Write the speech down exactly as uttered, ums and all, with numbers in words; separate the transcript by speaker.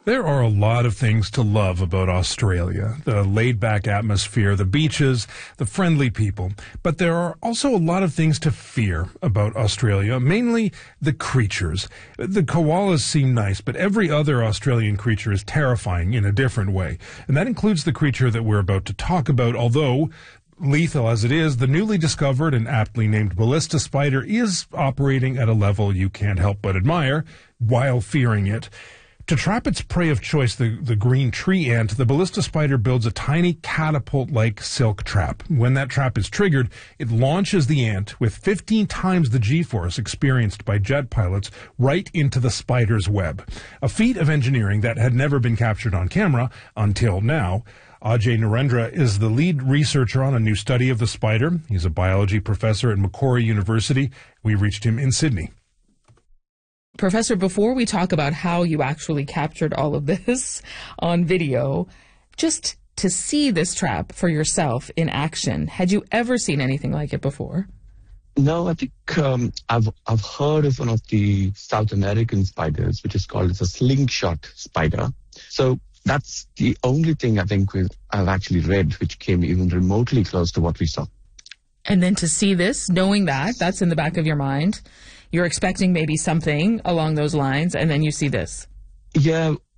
Speaker 1: There are a lot of things to love about Australia. The laid-back atmosphere, the beaches, the friendly people. But there are also a lot of things to fear about Australia, mainly the creatures. The koalas seem nice, but every other Australian creature is terrifying in a different way. And that includes the creature that we're about to talk about, although lethal as it is, the newly discovered and aptly named ballista spider is operating at a level you can't help but admire while fearing it. To trap its prey of choice, the, the green tree ant, the ballista spider builds a tiny catapult-like silk trap. When that trap is triggered, it launches the ant with fifteen times the G-force experienced by jet pilots right into the spider's web. A feat of engineering that had never been captured on camera until now. Ajay Narendra is the lead researcher on a new study of the spider. He's a biology professor at Macquarie University. We reached him in Sydney.
Speaker 2: Professor, before we talk about how you actually captured all of this on video, just to see this trap for yourself in action, had you ever seen anything like it before?
Speaker 3: No, I think um, I've I've heard of one of the South American spiders, which is called as a slingshot spider. So that's the only thing I think we've, I've actually read which came even remotely close to what we saw.
Speaker 2: And then to see this, knowing that, that's in the back of your mind, you're expecting maybe something along those lines, and then you see this.
Speaker 3: Yeah,